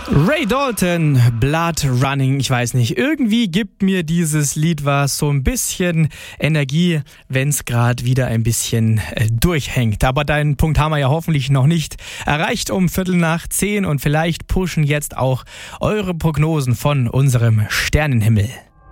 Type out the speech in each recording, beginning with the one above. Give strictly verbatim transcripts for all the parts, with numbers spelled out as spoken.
Ray Dalton, Blood Running, ich weiß nicht, irgendwie gibt mir dieses Lied was so ein bisschen Energie, wenn es gerade wieder ein bisschen äh, durchhängt. Aber deinen Punkt haben wir ja hoffentlich noch nicht erreicht um Viertel nach zehn und vielleicht pushen jetzt auch eure Prognosen von unserem Sternenhimmel.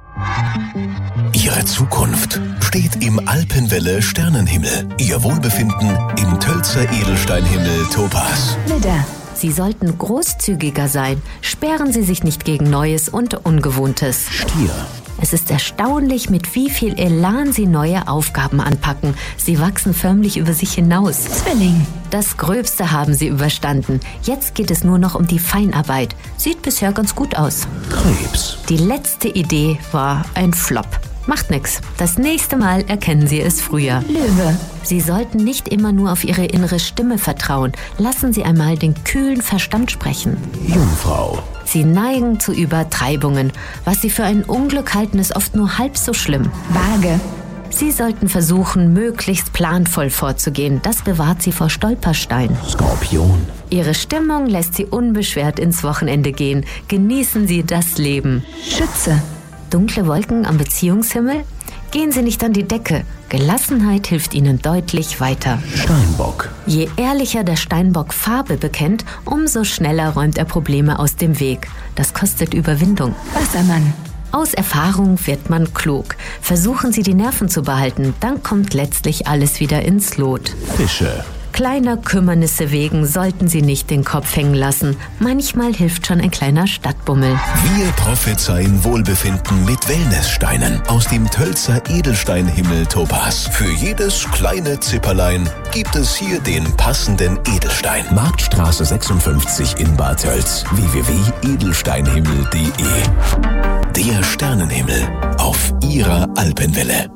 Ihre Zukunft steht im Alpenwelle Sternenhimmel. Ihr Wohlbefinden im Tölzer Edelsteinhimmel Topaz. Widder, Sie sollten großzügiger sein. Sperren Sie sich nicht gegen Neues und Ungewohntes. Stier. Es ist erstaunlich, mit wie viel Elan Sie neue Aufgaben anpacken. Sie wachsen förmlich über sich hinaus. Zwilling. Das Gröbste haben Sie überstanden. Jetzt geht es nur noch um die Feinarbeit. Sieht bisher ganz gut aus. Krebs. Die letzte Idee war ein Flop. Macht nix. Das nächste Mal erkennen Sie es früher. Löwe. Sie sollten nicht immer nur auf Ihre innere Stimme vertrauen. Lassen Sie einmal den kühlen Verstand sprechen. Jungfrau. Sie neigen zu Übertreibungen. Was Sie für ein Unglück halten, ist oft nur halb so schlimm. Waage. Sie sollten versuchen, möglichst planvoll vorzugehen. Das bewahrt Sie vor Stolpersteinen. Skorpion. Ihre Stimmung lässt Sie unbeschwert ins Wochenende gehen. Genießen Sie das Leben. Schütze. Dunkle Wolken am Beziehungshimmel? Gehen Sie nicht an die Decke. Gelassenheit hilft Ihnen deutlich weiter. Steinbock. Je ehrlicher der Steinbock Farbe bekennt, umso schneller räumt er Probleme aus dem Weg. Das kostet Überwindung. Wassermann. Aus Erfahrung wird man klug. Versuchen Sie, die Nerven zu behalten, dann kommt letztlich alles wieder ins Lot. Fische. Kleiner Kümmernisse wegen sollten Sie nicht den Kopf hängen lassen. Manchmal hilft schon ein kleiner Stadtbummel. Wir prophezeien Wohlbefinden mit Wellnesssteinen aus dem Tölzer Edelsteinhimmel Topaz. Für jedes kleine Zipperlein gibt es hier den passenden Edelstein. Marktstraße sechsundfünfzig in Bad Tölz. w w w punkt edelsteinhimmel punkt de. Der Sternenhimmel auf Ihrer Alpenwelle.